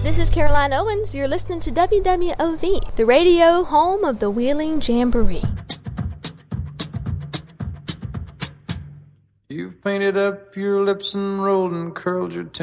This is Caroline Owens. You're listening to WWOV, the radio home of the Wheeling Jamboree. You've painted up your lips and rolled and curled your